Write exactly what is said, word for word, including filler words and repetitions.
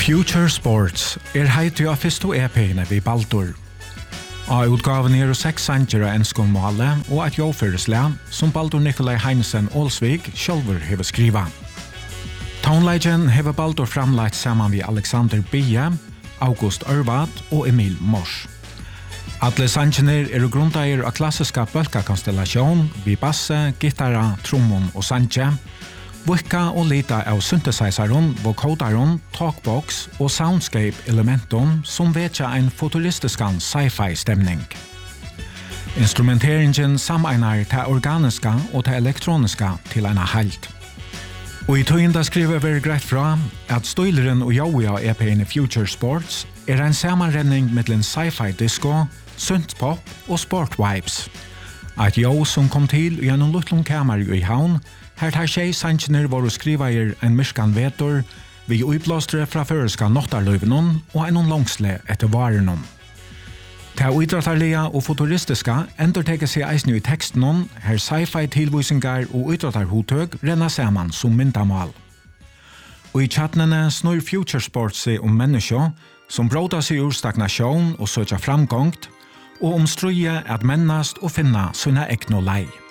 Future Sports er heiti av fyrst og E P-ene vi Baldur. Av utgaven er seks sanger av enskån måle og et jåføresle som Baldur Nikolai Heinesen Olsvik sjølver hever skriva. Townlegend hever Baldur framlagt saman vi Alexander Bie, August Ørvad og Emil Mors. Alle sangener er grunneier av klassiska bølkakonstellasjon vi basse, gitara, trommon og sange, Vukka og lita av synthesizeren, vokodaren, talkbox og soundscape-elementen som vetja en futuristiskan sci-fi-stemning. Instrumenteringen sameinar til organiska og til elektroniska til en halt. Og i tøynda skriver vi greit fra at støyleren og jaui av E P-en Future Sports er en samanrenning mellom sci-fi-disco, synthpop og sport-vibes. Et jau som kom til gjennom luttlom kamer i havn, her tar tjei sangener var å skriva i en myrskan vetor, vi utblåstere fra føreska nottarløyvenon og en langsle etter varenon. Ta uitrattarliga og futuristiska endurteker seg eisne i tekstenon, her sci-fi tilvysingar og uitrattarhotøg renna saman som myndamal. Og i tjatnene snur Future Sports seg om menneskje som bråda seg ur stagnasjon og søtja framgångt, og om strøye at mennast og finna sunna ekno lei.